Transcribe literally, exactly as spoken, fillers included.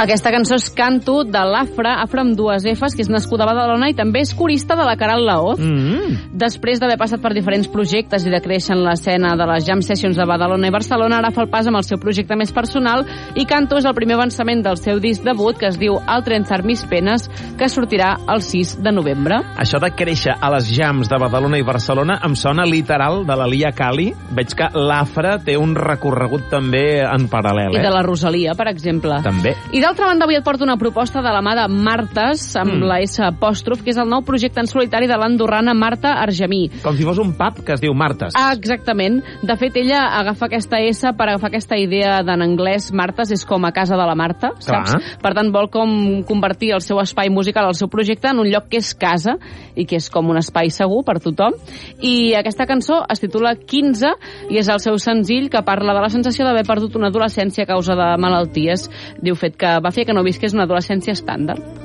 Aquesta cançó és Canto, de l'Afra, Afra amb dues Fs, que és nascuda a Badalona i també és corista de la Queralt Laoz. Mm. Després d'haver passat per diferents projectes i de créixer en l'escena de les Jam Sessions de Badalona i Barcelona, ara fa el pas amb el seu projecte més personal i Canto és el primer avançament del seu disc debut, que es diu Al trenzar mis penes, que sortirà el sis de novembre. Això de créixer a les jams de Badalona i Barcelona em sona literal de la Lia Cali. Veig que l'Afra té un recorregut també en paral·lel. Eh? I de la Rosalia, per exemple. També. I d'altra banda, avui et porto una proposta de la mà de Martes, amb mm. la S apòstrof, que és el nou projecte en solitari de l'andorrana Marta Argemí. Com si fos un pub que es diu Martes. Ah, exactament. De fet, ella agafa aquesta S per agafar aquesta idea d'en anglès. Martes és com a casa de la Marta, saps? Clar. Per tant, vol com convertir el seu espai musical, el seu projecte, en un lloc que és casa i que és com un espai segur per tothom. I aquesta cançó es titula quinze i és el seu senzill, que parla de la sensació d'haver perdut una adolescència a causa de malalties. Diu, fet que va fer que no visqués una adolescència estàndard.